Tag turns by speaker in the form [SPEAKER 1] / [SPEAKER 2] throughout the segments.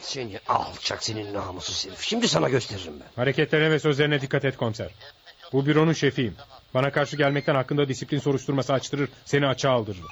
[SPEAKER 1] Seni alçak, senin namussuz herif. Şimdi sana gösteririm ben.
[SPEAKER 2] Hareketlerine ve sözlerine dikkat et komiser. Bu büronun şefiyim. Bana karşı gelmekten hakkında disiplin soruşturması açtırır, seni açığa aldırırım.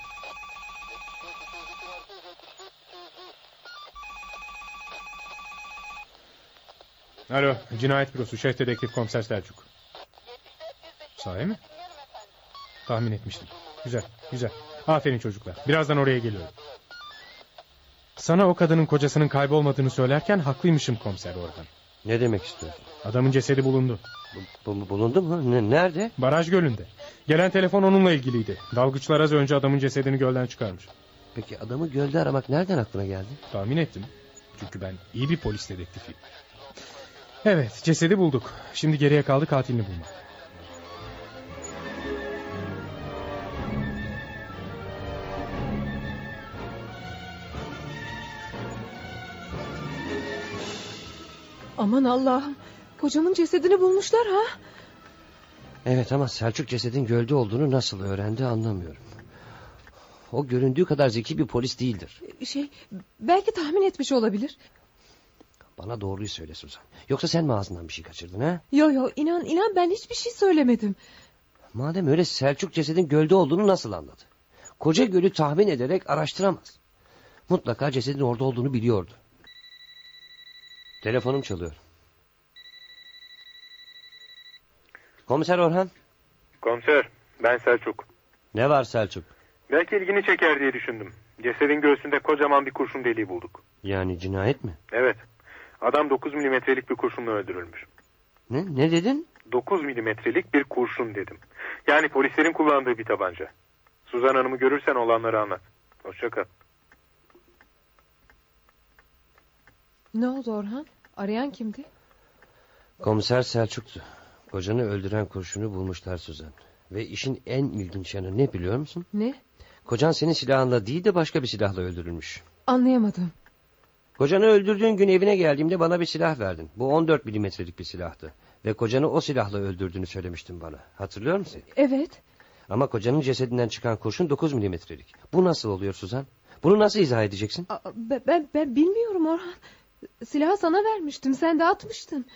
[SPEAKER 2] Alo, cinayet bürosu, şef dedektif komiser Selçuk. Sahi mi? Tahmin etmiştim. Güzel, güzel. Aferin çocuklar. Birazdan oraya geliyorum. Sana o kadının kocasının kaybolmadığını söylerken haklıymışım komiser Orhan.
[SPEAKER 1] Ne demek istiyorsun?
[SPEAKER 2] Adamın cesedi bulundu.
[SPEAKER 1] Bulundu mu? Nerede?
[SPEAKER 2] Baraj gölünde. Gelen telefon onunla ilgiliydi. Dalgıçlar az önce adamın cesedini gölden çıkarmış.
[SPEAKER 1] Peki adamı gölde aramak nereden aklına geldi?
[SPEAKER 2] Tahmin ettim. Çünkü ben iyi bir polis dedektifiyim. Evet, cesedi bulduk. Şimdi geriye kaldı katilini bulmak.
[SPEAKER 3] Aman Allah'ım. Kocamın cesedini bulmuşlar ha.
[SPEAKER 1] Evet, ama Selçuk cesedin gölde olduğunu nasıl öğrendi anlamıyorum. O göründüğü kadar zeki bir polis değildir.
[SPEAKER 3] Belki tahmin etmiş olabilir.
[SPEAKER 1] Bana doğruyu söyle Suzan. Yoksa sen mi ağzından bir şey kaçırdın ha?
[SPEAKER 3] Yo inan ben hiçbir şey söylemedim.
[SPEAKER 1] Madem öyle, Selçuk cesedin gölde olduğunu nasıl anladı? Koca gölü tahmin ederek araştıramaz. Mutlaka cesedin orada olduğunu biliyordu. Telefonum çalıyor. Komiser Orhan.
[SPEAKER 4] Komiser, ben Selçuk.
[SPEAKER 1] Ne var Selçuk?
[SPEAKER 4] Belki ilgini çeker diye düşündüm. Cesedin göğsünde kocaman bir kurşun deliği bulduk.
[SPEAKER 1] Yani cinayet mi?
[SPEAKER 4] Evet. Adam 9 milimetrelik bir kurşunla öldürülmüş.
[SPEAKER 1] Ne dedin?
[SPEAKER 4] 9 milimetrelik bir kurşun dedim. Yani polislerin kullandığı bir tabanca. Suzan Hanım'ı görürsen olanları anlat. Hoşça kal.
[SPEAKER 3] Ne oldu Orhan? Arayan kimdi?
[SPEAKER 1] Komiser Selçuk'tu. Kocanı öldüren kurşunu bulmuşlar Suzan. Ve işin en ilginç yanı ne biliyor musun?
[SPEAKER 3] Ne?
[SPEAKER 1] Kocan senin silahınla değil de başka bir silahla öldürülmüş.
[SPEAKER 3] Anlayamadım.
[SPEAKER 1] Kocanı öldürdüğün gün evine geldiğimde bana bir silah verdin. Bu 14 milimetrelik bir silahtı. Ve kocanı o silahla öldürdüğünü söylemiştin bana. Hatırlıyor musun?
[SPEAKER 3] Evet.
[SPEAKER 1] Ama kocanın cesedinden çıkan kurşun 9 milimetrelik. Bu nasıl oluyor Suzan? Bunu nasıl izah edeceksin?
[SPEAKER 3] Ben bilmiyorum Orhan. Silahı sana vermiştim, sen de atmıştın.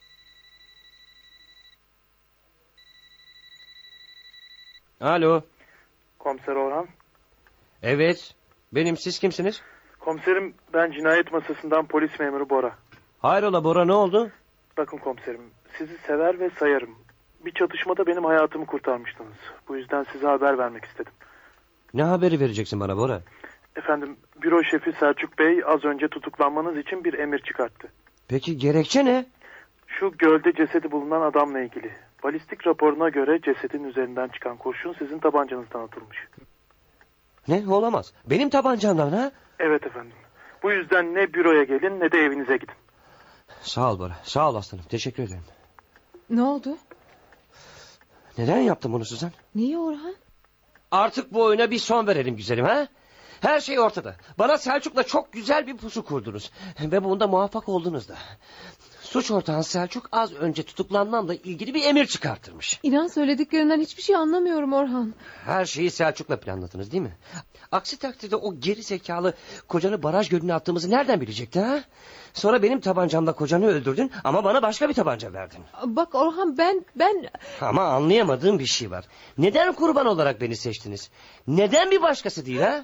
[SPEAKER 1] Alo.
[SPEAKER 4] Komiser Orhan.
[SPEAKER 1] Evet. Benim, siz kimsiniz?
[SPEAKER 4] Komiserim, ben cinayet masasından polis memuru Bora.
[SPEAKER 1] Hayrola Bora, ne oldu?
[SPEAKER 4] Bakın komiserim, sizi sever ve sayarım. Bir çatışmada benim hayatımı kurtarmıştınız. Bu yüzden size haber vermek istedim.
[SPEAKER 1] Ne haberi vereceksin bana Bora?
[SPEAKER 4] Efendim, büro şefi Selçuk Bey az önce tutuklanmanız için bir emir çıkarttı.
[SPEAKER 1] Peki gerekçe ne?
[SPEAKER 4] Şu gölde cesedi bulunan adamla ilgili. Balistik raporuna göre cesedin üzerinden çıkan kurşun sizin tabancanızdan atılmış.
[SPEAKER 1] Ne, olamaz. Benim tabancamdan ha?
[SPEAKER 4] Evet efendim. Bu yüzden ne büroya gelin ne de evinize gidin.
[SPEAKER 1] Sağ ol Bora. Sağ ol aslanım. Teşekkür ederim.
[SPEAKER 3] Ne oldu?
[SPEAKER 1] Neden yaptın bunu Suzan?
[SPEAKER 3] Niye Orhan?
[SPEAKER 1] Artık bu oyuna bir son verelim güzelim ha? Her şey ortada. Bana Selçuk'la çok güzel bir pusu kurdunuz. Ve bunda muvaffak oldunuz da. Suç ortağın Selçuk az önce tutuklanmamla ilgili bir emir çıkartırmış.
[SPEAKER 3] İnan söylediklerinden hiçbir şey anlamıyorum Orhan.
[SPEAKER 1] Her şeyi Selçuk'la planladınız değil mi? Aksi takdirde o geri zekalı kocanı baraj gölüne attığımızı nereden bilecekti ha? Sonra benim tabancamla kocanı öldürdün ama bana başka bir tabanca verdin.
[SPEAKER 3] Bak Orhan ben...
[SPEAKER 1] Ama anlayamadığım bir şey var. Neden kurban olarak beni seçtiniz? Neden bir başkası değil ha?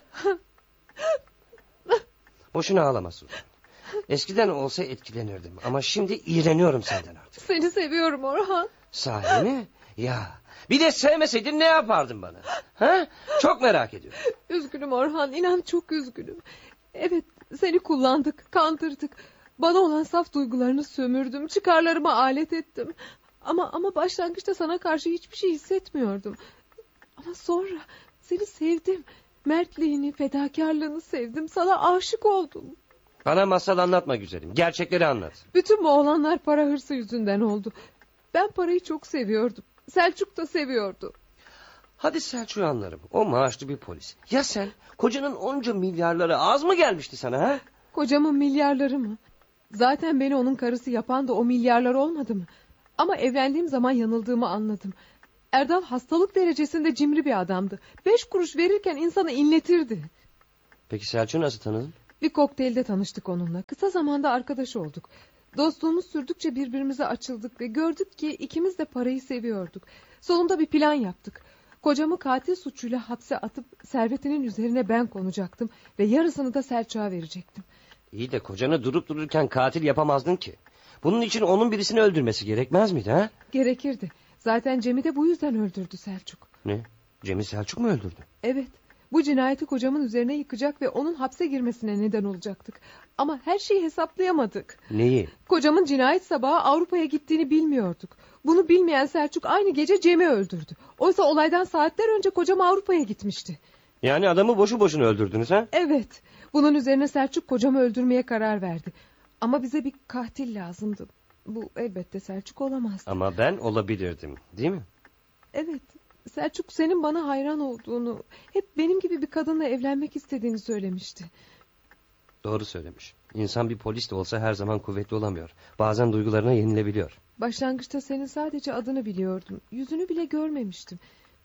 [SPEAKER 1] Boşuna ağlamasın. Eskiden olsa etkilenirdim ama şimdi iğreniyorum senden artık.
[SPEAKER 3] Seni seviyorum Orhan.
[SPEAKER 1] Sahi mi? Ya bir de sevmeseydin ne yapardın bana? Ha? Çok merak ediyorum.
[SPEAKER 3] Üzgünüm Orhan, inan çok üzgünüm. Evet, seni kullandık, kandırdık. Bana olan saf duygularını sömürdüm, çıkarlarıma alet ettim. Ama başlangıçta sana karşı hiçbir şey hissetmiyordum. Ama sonra seni sevdim. Mertliğini, fedakarlığını sevdim. Sana aşık oldum.
[SPEAKER 1] Bana masal anlatma güzelim. Gerçekleri anlat.
[SPEAKER 3] Bütün bu olanlar para hırsı yüzünden oldu. Ben parayı çok seviyordum. Selçuk da seviyordu.
[SPEAKER 1] Hadi Selçuk'u anlarım. O maaşlı bir polis. Ya sen? Kocanın onca milyarları az mı gelmişti sana ha?
[SPEAKER 3] Kocamın milyarları mı? Zaten beni onun karısı yapan da o milyarlar olmadı mı? Ama evlendiğim zaman yanıldığımı anladım. Erdal hastalık derecesinde cimri bir adamdı. 5 kuruş verirken insanı inletirdi.
[SPEAKER 1] Peki Selçuk'u nasıl tanıdın?
[SPEAKER 3] Bir kokteylde tanıştık onunla. Kısa zamanda arkadaş olduk. Dostluğumuz sürdükçe birbirimize açıldık ve gördük ki ikimiz de parayı seviyorduk. Sonunda bir plan yaptık. Kocamı katil suçuyla hapse atıp servetinin üzerine ben konacaktım ve yarısını da Selçuk'a verecektim.
[SPEAKER 1] İyi de kocanı durup dururken katil yapamazdın ki. Bunun için onun birisini öldürmesi gerekmez miydi ha?
[SPEAKER 3] Gerekirdi. Zaten Cem'i de bu yüzden öldürdü Selçuk.
[SPEAKER 1] Ne? Cem'i Selçuk mu öldürdü?
[SPEAKER 3] Evet. Bu cinayeti kocamın üzerine yıkacak ve onun hapse girmesine neden olacaktık. Ama her şeyi hesaplayamadık.
[SPEAKER 1] Neyi?
[SPEAKER 3] Kocamın cinayet sabahı Avrupa'ya gittiğini bilmiyorduk. Bunu bilmeyen Selçuk aynı gece Cem'i öldürdü. Oysa olaydan saatler önce kocam Avrupa'ya gitmişti.
[SPEAKER 1] Yani adamı boşu boşuna öldürdünüz ha?
[SPEAKER 3] Evet. Bunun üzerine Selçuk kocamı öldürmeye karar verdi. Ama bize bir katil lazımdı. Bu elbette Selçuk olamazdı.
[SPEAKER 1] Ama ben olabilirdim, değil mi?
[SPEAKER 3] Evet. Selçuk senin bana hayran olduğunu, hep benim gibi bir kadınla evlenmek istediğini söylemişti.
[SPEAKER 1] Doğru söylemiş. İnsan bir polis de olsa her zaman kuvvetli olamıyor. Bazen duygularına yenilebiliyor.
[SPEAKER 3] Başlangıçta senin sadece adını biliyordum. Yüzünü bile görmemiştim.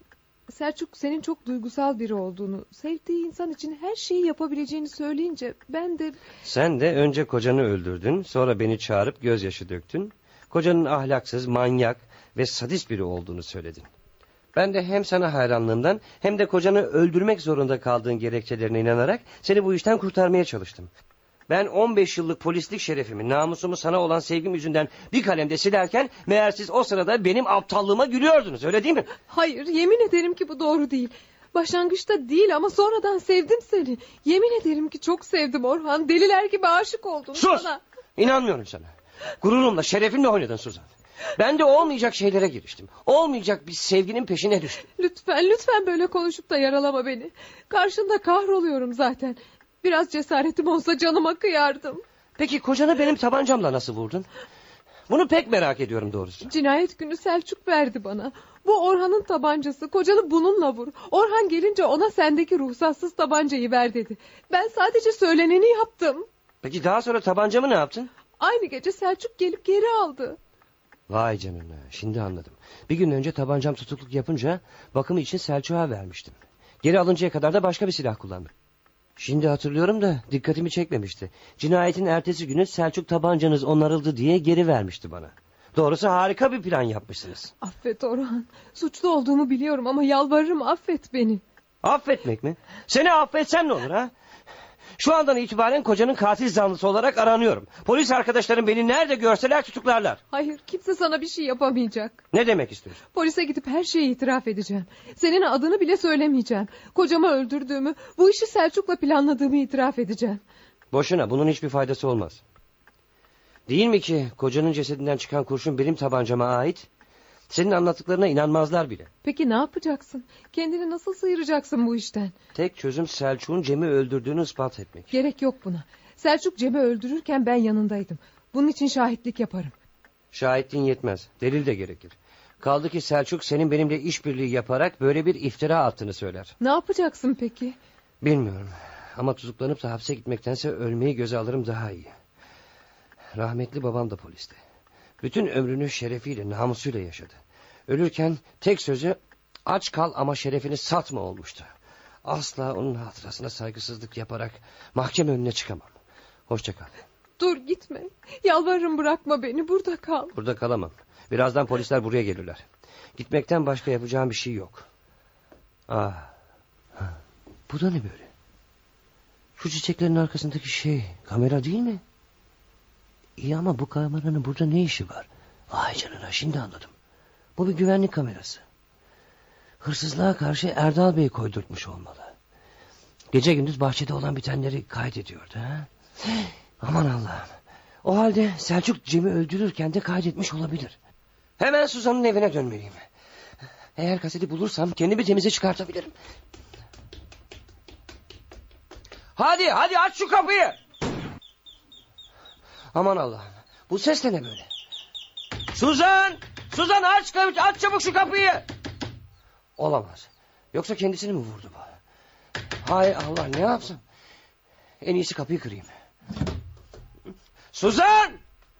[SPEAKER 3] Selçuk senin çok duygusal biri olduğunu, sevdiği insan için her şeyi yapabileceğini söyleyince ben de...
[SPEAKER 1] Sen de önce kocanı öldürdün, sonra beni çağırıp gözyaşı döktün. Kocanın ahlaksız, manyak ve sadist biri olduğunu söyledin. Ben de hem sana hayranlığımdan hem de kocanı öldürmek zorunda kaldığın gerekçelerine inanarak seni bu işten kurtarmaya çalıştım. Ben 15 yıllık polislik şerefimi, namusumu sana olan sevgim yüzünden bir kalemde silerken meğer siz o sırada benim aptallığıma gülüyordunuz, öyle değil mi?
[SPEAKER 3] Hayır, yemin ederim ki bu doğru değil. Başlangıçta değil ama sonradan sevdim seni. Yemin ederim ki çok sevdim Orhan. Deliler gibi aşık oldum
[SPEAKER 1] Sus!
[SPEAKER 3] sana.
[SPEAKER 1] İnanmıyorum sana. Gururumla, şerefimle oynadın Suzan. Ben de olmayacak şeylere giriştim. Olmayacak bir sevginin peşine düştüm.
[SPEAKER 3] Lütfen böyle konuşup da yaralama beni. Karşında kahroluyorum zaten. Biraz cesaretim olsa canıma kıyardım.
[SPEAKER 1] Peki kocanı benim tabancamla nasıl vurdun? Bunu pek merak ediyorum doğrusu.
[SPEAKER 3] Cinayet günü Selçuk verdi bana. Bu Orhan'ın tabancası. Kocanı bununla vur. Orhan gelince ona sendeki ruhsatsız tabancayı ver dedi. Ben sadece söyleneni yaptım.
[SPEAKER 1] Peki daha sonra tabancamı ne yaptın?
[SPEAKER 3] Aynı gece Selçuk gelip geri aldı.
[SPEAKER 1] Vay canına, şimdi anladım. Bir gün önce tabancam tutukluk yapınca bakımı için Selçuk'a vermiştim. Geri alıncaya kadar da başka bir silah kullandım. Şimdi hatırlıyorum da dikkatimi çekmemişti. Cinayetin ertesi günü Selçuk tabancanız onarıldı diye geri vermişti bana. Doğrusu harika bir plan yapmışsınız.
[SPEAKER 3] Affet Orhan. Suçlu olduğumu biliyorum ama yalvarırım affet beni.
[SPEAKER 1] Affetmek mi? Seni affetsem ne olur ha? Şu andan itibaren kocanın katil zanlısı olarak aranıyorum. Polis arkadaşlarım beni nerede görseler tutuklarlar.
[SPEAKER 3] Hayır, kimse sana bir şey yapamayacak.
[SPEAKER 1] Ne demek istiyorsun?
[SPEAKER 3] Polise gidip her şeyi itiraf edeceğim. Senin adını bile söylemeyeceğim. Kocamı öldürdüğümü, bu işi Selçuk'la planladığımı itiraf edeceğim.
[SPEAKER 1] Boşuna, bunun hiçbir faydası olmaz. Değil mi ki kocanın cesedinden çıkan kurşun benim tabancama ait? Senin anlattıklarına inanmazlar bile.
[SPEAKER 3] Peki ne yapacaksın? Kendini nasıl sıyıracaksın bu işten?
[SPEAKER 1] Tek çözüm Selçuk'un Cem'i öldürdüğünü ispat etmek.
[SPEAKER 3] Gerek yok buna. Selçuk Cem'i öldürürken ben yanındaydım. Bunun için şahitlik yaparım.
[SPEAKER 1] Şahitliğin yetmez. Delil de gerekir. Kaldı ki Selçuk senin benimle işbirliği yaparak böyle bir iftira attığını söyler.
[SPEAKER 3] Ne yapacaksın peki?
[SPEAKER 1] Bilmiyorum. Ama tutuklanıp da hapse gitmektense ölmeyi göze alırım daha iyi. Rahmetli babam da polisti. Bütün ömrünü şerefiyle, namusuyla yaşadı. Ölürken tek sözü aç kal ama şerefini satma olmuştu. Asla onun hatırasına saygısızlık yaparak mahkeme önüne çıkamam. Hoşça kal.
[SPEAKER 3] Dur gitme. Yalvarırım bırakma beni, burada kal.
[SPEAKER 1] Burada kalamam. Birazdan polisler buraya gelirler. Gitmekten başka yapacağım bir şey yok. Bu da ne böyle? Şu çiçeklerin arkasındaki şey kamera değil mi? İyi ama bu kameranın burada ne işi var? Vay canına, şimdi anladım. Bu bir güvenlik kamerası. Hırsızlığa karşı Erdal Bey koydurtmuş olmalı. Gece gündüz bahçede olan bitenleri kaydediyordu. Ha? Aman Allah'ım. O halde Selçuk Cem'i öldürürken de kaydetmiş olabilir. Hemen Suzan'ın evine dönmeliyim. Eğer kaseti bulursam kendimi temize çıkartabilirim. Hadi aç şu kapıyı. Aman Allah'ım. Bu ses de ne böyle? Suzan aç çabuk şu kapıyı. Olamaz. Yoksa kendisini mi vurdu bu? Hay Allah, ne yapsam? En iyisi kapıyı kırayım. Suzan!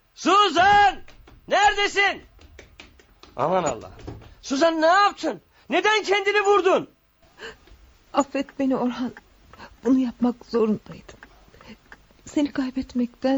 [SPEAKER 1] Neredesin? Aman Allah'ım. Suzan, ne yaptın? Neden kendini vurdun?
[SPEAKER 3] Affet beni Orhan. Bunu yapmak zorundaydım. Seni kaybetmekten